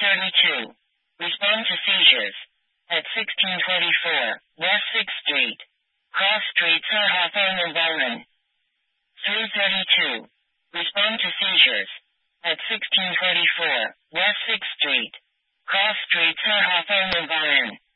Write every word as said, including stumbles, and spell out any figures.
thirty-two. Respond to seizures. At sixteen twenty-four, West sixth Street. Cross Streets are Hawthorne and Byron. three thirty-two. Respond to seizures. At sixteen twenty-four, West sixth Street. Cross Streets are Hawthorne and Byron.